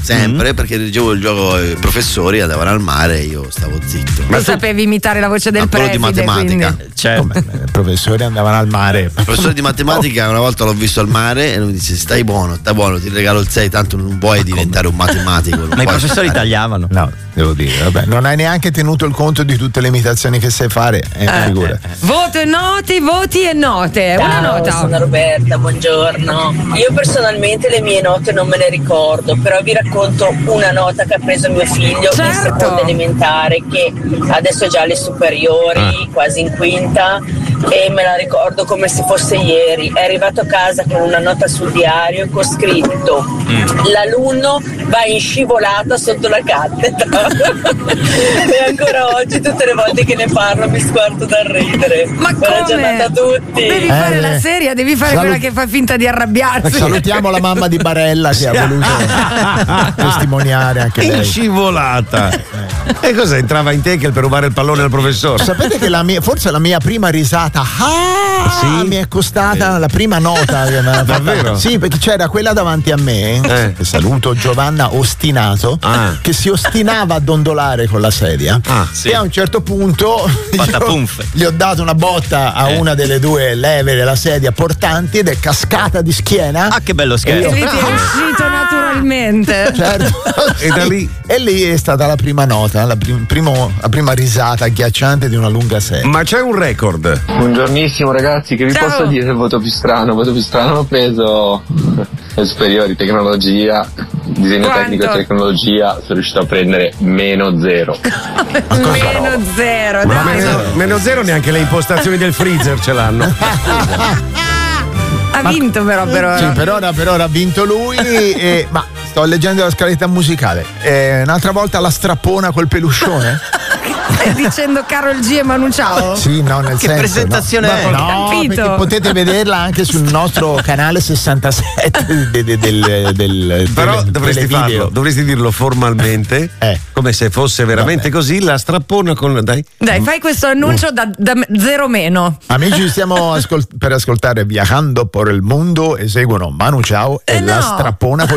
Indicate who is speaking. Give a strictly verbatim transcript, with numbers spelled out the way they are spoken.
Speaker 1: sempre, mm. perché leggevo il gioco, i professori andavano al mare e io stavo zitto.
Speaker 2: Ma tu sapevi imitare la voce del preside,
Speaker 1: di matematica.
Speaker 2: Certo.
Speaker 3: Come, i professori andavano al mare.
Speaker 1: Il professore di matematica una volta l'ho visto al mare e lui mi disse: stai buono, stai buono, ti regalo il sei, tanto non vuoi diventare un matematico.
Speaker 2: Ma i professori stare. tagliavano.
Speaker 3: No, devo dire, vabbè, non hai neanche tenuto il conto di tutte le imitazioni che sai fare, eh,
Speaker 2: eh,
Speaker 3: figura.
Speaker 2: Eh, eh. Voto e note, voti e note.
Speaker 4: Ciao,
Speaker 2: una nota.
Speaker 4: Sono Roberta, buongiorno. Io personalmente le mie note non me le ricordo, però vi racconto una nota che ha preso mio figlio
Speaker 2: certo.
Speaker 4: in seconda elementare, che adesso è già alle superiori, ah. quasi in quinta, e me la ricordo come se fosse ieri. È arrivato a casa con una nota sul diario con scritto mm. l'alunno va in scivolata sotto la cattedra. E ancora oggi tutte le volte che ne parlo mi sguardo dal ridere.
Speaker 2: Ma
Speaker 4: buona
Speaker 2: come?
Speaker 4: giornata a tutti.
Speaker 2: Devi
Speaker 3: eh,
Speaker 2: fare la seria, devi fare
Speaker 3: salut-
Speaker 2: quella che fa finta di arrabbiarsi.
Speaker 3: Salutiamo la mamma di Barella che ha voluto testimoniare anche lei.
Speaker 5: In scivolata. E cosa entrava in tackle per rubare il pallone al professore?
Speaker 3: Sapete che la mia, forse la mia prima risata ah, sì? mi è costata eh. la prima nota.
Speaker 5: Davvero?
Speaker 3: Sì, perché c'era quella davanti a me, eh. che saluto, Giovanna Ostinato, ah. che si ostinava a dondolare con la sedia
Speaker 5: ah, sì.
Speaker 3: e a un certo punto io, gli ho dato una botta a eh. una delle due leve della sedia portanti ed è cascata di schiena.
Speaker 2: Ah, che bello scherzo! E lì ti è uscito naturalmente.
Speaker 3: Certo.
Speaker 5: E da lì
Speaker 3: e lì è stata la prima nota, la, prim- primo, la prima risata agghiacciante di una lunga serie.
Speaker 5: Ma c'è un record.
Speaker 6: Buongiornissimo ragazzi, che vi
Speaker 2: Ciao.
Speaker 6: posso dire il voto più strano? Il voto più strano ho preso le superiori, tecnologia, disegno
Speaker 2: Quanto?
Speaker 6: tecnico e tecnologia, sono riuscito a prendere meno zero.
Speaker 2: Meno zero,
Speaker 5: Ma
Speaker 2: dai.
Speaker 5: meno, meno zero neanche le impostazioni del freezer ce l'hanno.
Speaker 2: Ha vinto però per ora.
Speaker 3: Sì, per ora, per ora ha vinto lui. E, ma sto leggendo la scaletta musicale. Eh, un'altra volta la strappona col peluscione.
Speaker 2: Stai dicendo Karol G e Manu Ciao?
Speaker 3: Sì, no, nel
Speaker 2: che
Speaker 3: senso.
Speaker 2: presentazione
Speaker 3: no,
Speaker 2: è?
Speaker 3: No,
Speaker 2: Capito.
Speaker 3: perché potete vederla anche sul nostro canale sessantasette del, del, del,
Speaker 5: Però
Speaker 3: del,
Speaker 5: dovresti farlo, dovresti dirlo formalmente,
Speaker 3: eh.
Speaker 5: come se fosse veramente Vabbè. così, la strappona con. Dai.
Speaker 2: Dai, fai questo annuncio da, da zero meno.
Speaker 3: Amici, stiamo ascol- per ascoltare Viajando por el Mundo, eseguono Manu Ciao e
Speaker 2: eh
Speaker 3: la
Speaker 2: no.
Speaker 3: strappona col